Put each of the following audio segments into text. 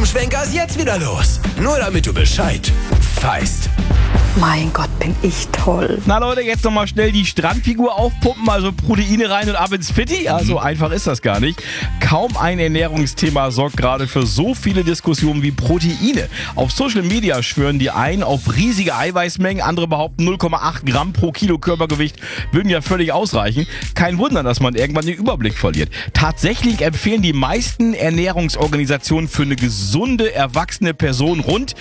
Schwenker ist jetzt wieder los. Nur damit du Bescheid weißt. Mein Gott, bin ich toll. Na Leute, jetzt nochmal schnell die Strandfigur aufpumpen, also Proteine rein und ab ins Fitti. Ja, so einfach ist das gar nicht. Kaum ein Ernährungsthema sorgt gerade für so viele Diskussionen wie Proteine. Auf Social Media schwören die einen auf riesige Eiweißmengen, andere behaupten 0,8 Gramm pro Kilo Körpergewicht würden ja völlig ausreichen. Kein Wunder, dass man irgendwann den Überblick verliert. Tatsächlich empfehlen die meisten Ernährungsorganisationen für eine gesunde, erwachsene Person rund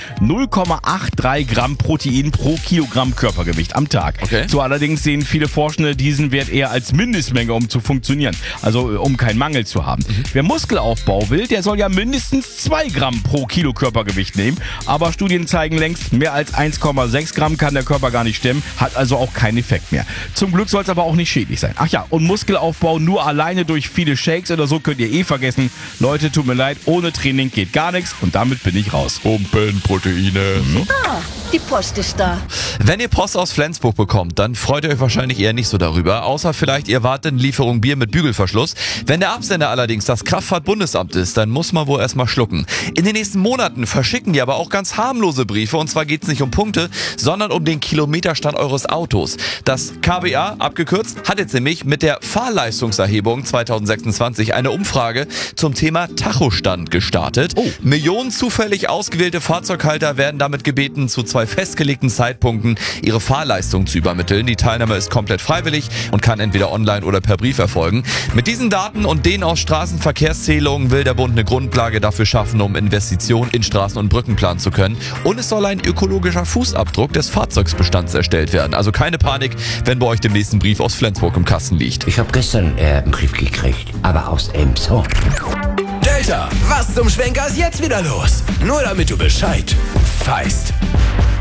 0,83 Gramm Protein pro Kilogramm Körpergewicht am Tag. Okay. So allerdings sehen viele Forschende diesen Wert eher als Mindestmenge, um zu funktionieren. Also um keinen Mangel zu haben. Wer Muskelaufbau will, der soll ja mindestens 2 Gramm pro Kilo Körpergewicht nehmen. Aber Studien zeigen längst, mehr als 1,6 Gramm kann der Körper gar nicht stemmen, hat also auch keinen Effekt mehr. Zum Glück soll es aber auch nicht schädlich sein. Ach ja, und Muskelaufbau nur alleine durch viele Shakes oder so könnt ihr vergessen. Leute, tut mir leid, ohne Training geht gar nichts und damit bin ich raus. Pumpen, Proteine. Die Post ist da. Wenn ihr Post aus Flensburg bekommt, dann freut ihr euch wahrscheinlich eher nicht so darüber. Außer vielleicht ihr wartet eine Lieferung Bier mit Bügelverschluss. Wenn der Absender allerdings das Kraftfahrtbundesamt ist, dann muss man wohl erstmal schlucken. In den nächsten Monaten verschicken die aber auch ganz harmlose Briefe. Und zwar geht es nicht um Punkte, sondern um den Kilometerstand eures Autos. Das KBA, abgekürzt, hat jetzt nämlich mit der Fahrleistungserhebung 2026 eine Umfrage zum Thema Tachostand gestartet. Millionen zufällig ausgewählte Fahrzeughalter werden damit gebeten, zu 2 festgelegten Zeitpunkten ihre Fahrleistung zu übermitteln. Die Teilnahme ist komplett freiwillig und kann entweder online oder per Brief erfolgen. Mit diesen Daten und denen aus Straßenverkehrszählungen will der Bund eine Grundlage dafür schaffen, um Investitionen in Straßen- und Brücken planen zu können. Und es soll ein ökologischer Fußabdruck des Fahrzeugsbestands erstellt werden. Also keine Panik, wenn bei euch demnächst ein Brief aus Flensburg im Kasten liegt. Ich habe gestern einen Brief gekriegt, aber aus Emshorn. Delta, was zum Schwenker ist jetzt wieder los? Nur damit du Bescheid weißt.